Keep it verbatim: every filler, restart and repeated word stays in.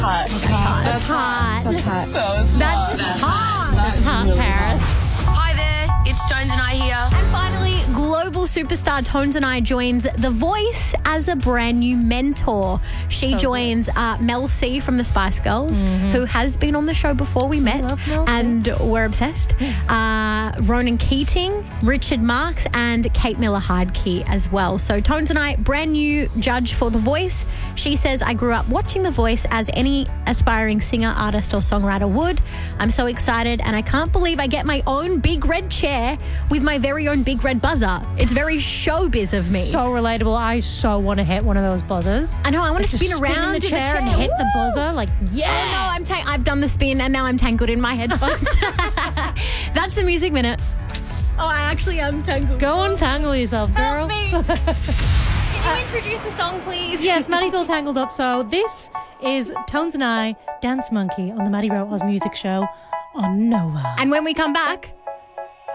hot. That's hot. That's hot. That's hot. That's hot. That's hot, Paris. Hi there, it's Tones and I here. And finally, global superstar Tones and I joins The Voice as a brand new mentor. She So joins uh, Mel C from the Spice Girls, who has been on the show before we met, love Mel C. and we're obsessed. Uh, Ronan Keating, Richard Marx, and Kate Miller-Heidke as well. So Tones and I, brand new judge for The Voice. She says, I grew up watching The Voice as any aspiring singer, artist, or songwriter would. I'm so excited, and I can't believe I get my own big red chair with my very own big red buzzer. It's very showbiz of me. So relatable. I so want to hit one of those buzzers. I know, I want to Just spin around in the in chair, and chair. hit the Woo! buzzer. Like, yeah. Oh, no, I'm ta- I've done the spin and now I'm tangled in my headphones. That's the Music Minute. Oh, I actually am tangled. Go untangle yourself, girl. Help me. Can you introduce the song, please? Yes, Maddie's all tangled up. So this is Tones and I, Dance Monkey on the Maddie Rowe Oz Music Show on Nova. And when we come back,